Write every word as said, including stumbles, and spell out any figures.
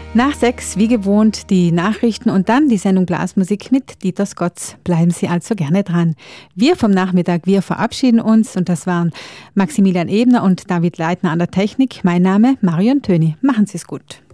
Nach sechs, wie gewohnt, die Nachrichten und dann die Sendung Blasmusik mit Dieter Scotts. Bleiben Sie also gerne dran. Wir vom Nachmittag, wir verabschieden uns und das waren Maximilian Ebner und David Leitner an der Technik. Mein Name Marion Töni. Machen Sie es gut.